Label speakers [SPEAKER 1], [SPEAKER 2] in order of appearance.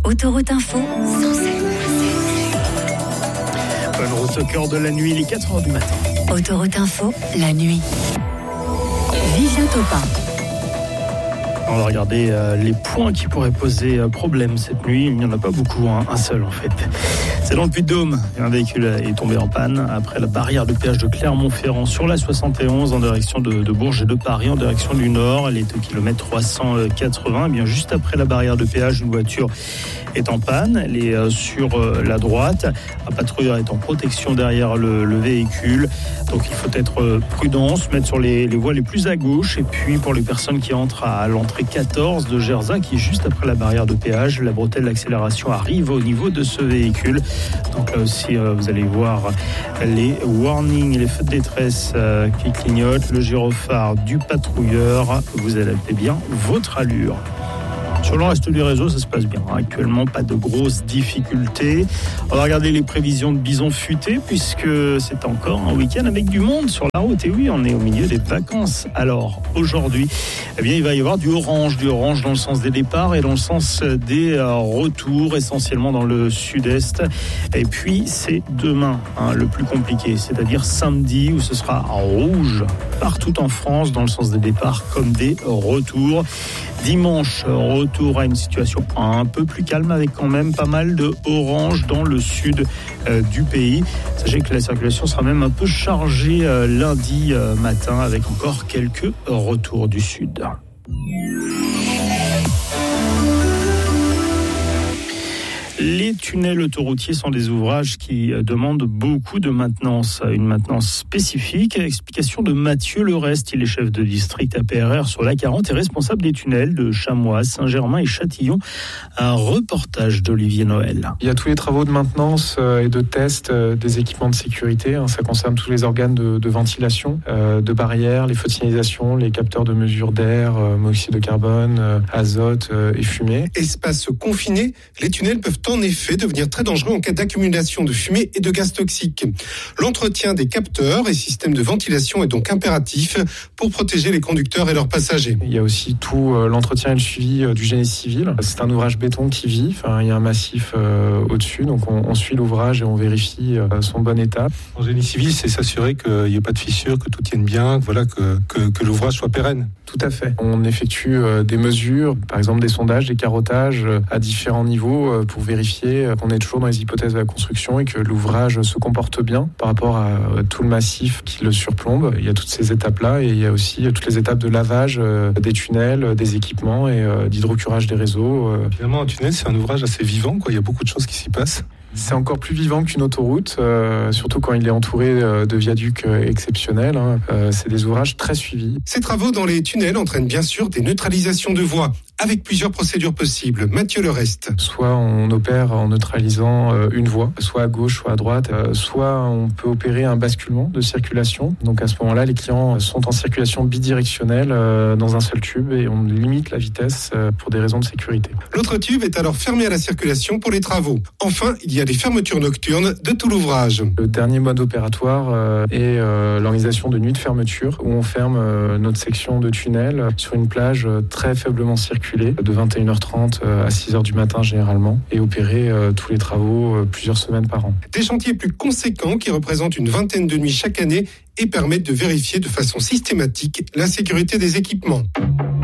[SPEAKER 1] Autoroute Info,
[SPEAKER 2] Bonne route au cœur de la nuit, il est 4h du matin.
[SPEAKER 1] Autoroute Info, la nuit. Vivien Topin.
[SPEAKER 2] On va regarder les points qui pourraient poser problème cette nuit. Il n'y en a pas beaucoup, un seul en fait. C'est dans le Puy-de-Dôme. Un véhicule est tombé en panne après la barrière de péage de Clermont-Ferrand sur la 71 en direction de Bourges et de Paris en direction du nord. Elle est au kilomètre 380. Bien juste après la barrière de péage, une voiture est en panne. Elle est sur la droite. Un patrouilleur est en protection derrière le véhicule. Donc il faut être prudent, se mettre sur les voies les plus à gauche. Et puis pour les personnes qui entrent à l'entrée 14 de Gerza, qui est juste après la barrière de péage, la bretelle d'accélération arrive au niveau de ce véhicule. Donc là aussi, vous allez voir les warnings, les feux de détresse qui clignotent, le gyrophare du patrouilleur. Vous adaptez bien votre allure. Sur le reste du réseau, ça se passe bien. Actuellement, pas de grosses difficultés. On va regarder les prévisions de bison futé, puisque c'est encore un week-end avec du monde sur la route. Et oui, on est au milieu des vacances. Alors, aujourd'hui, il va y avoir du orange dans le sens des départs et dans le sens des retours, essentiellement dans le sud-est. Et puis, c'est demain, le plus compliqué, c'est-à-dire samedi, où ce sera rouge partout en France, dans le sens des départs comme des retours. Dimanche, retour à une situation un peu plus calme avec quand même pas mal de orange dans le sud du pays. Sachez que la circulation sera même un peu chargée lundi matin avec encore quelques retours du sud. Les tunnels autoroutiers sont des ouvrages qui demandent beaucoup de maintenance, une maintenance spécifique. Explication de Mathieu Lerest, il est chef de district APRR sur l'A40 et responsable des tunnels de Chamois, Saint-Germain et Châtillon. Un reportage d'Olivier Noël.
[SPEAKER 3] Il y a tous les travaux de maintenance et de test des équipements de sécurité. Ça concerne tous les organes de ventilation, de barrières, les feux de signalisation, les capteurs de mesure d'air, monoxyde de carbone, azote et fumée.
[SPEAKER 4] Espace confiné, les tunnels peuvent en effet devenir très dangereux en cas d'accumulation de fumée et de gaz toxiques. L'entretien des capteurs et systèmes de ventilation est donc impératif pour protéger les conducteurs et leurs passagers.
[SPEAKER 3] Il y a aussi tout l'entretien et le suivi du génie civil. C'est un ouvrage béton qui vit. Il y a un massif au-dessus, donc on suit l'ouvrage et on vérifie son bon état.
[SPEAKER 5] En génie civil, c'est s'assurer qu'il n'y ait pas de fissures, que tout tienne bien, que l'ouvrage soit pérenne.
[SPEAKER 3] Tout à fait. On effectue des mesures, par exemple des sondages, des carottages à différents niveaux pour vérifier qu'on est toujours dans les hypothèses de la construction et que l'ouvrage se comporte bien par rapport à tout le massif qui le surplombe. Il y a toutes ces étapes-là et il y a aussi toutes les étapes de lavage des tunnels, des équipements et d'hydrocurage des réseaux.
[SPEAKER 5] Finalement, un tunnel, c'est un ouvrage assez vivant, Il y a beaucoup de choses qui s'y passent.
[SPEAKER 3] C'est encore plus vivant qu'une autoroute, surtout quand il est entouré de viaducs exceptionnels. C'est des ouvrages très suivis.
[SPEAKER 4] Ces travaux dans les tunnels entraînent bien sûr des neutralisations de voies, avec plusieurs procédures possibles. Mathieu Lerest.
[SPEAKER 3] Soit on opère en neutralisant une voie, soit à gauche, soit à droite, soit on peut opérer un basculement de circulation. Donc à ce moment-là, les clients sont en circulation bidirectionnelle dans un seul tube et on limite la vitesse pour des raisons de sécurité.
[SPEAKER 4] L'autre tube est alors fermé à la circulation pour les travaux. Enfin, il y a des fermetures nocturnes de tout l'ouvrage.
[SPEAKER 3] Le dernier mode opératoire est l'organisation de nuits de fermeture où on ferme notre section de tunnel sur une plage très faiblement circulée de 21h30 à 6h du matin généralement et opérer tous les travaux plusieurs semaines par an.
[SPEAKER 4] Des chantiers plus conséquents qui représentent une vingtaine de nuits chaque année et permettent de vérifier de façon systématique la sécurité des équipements.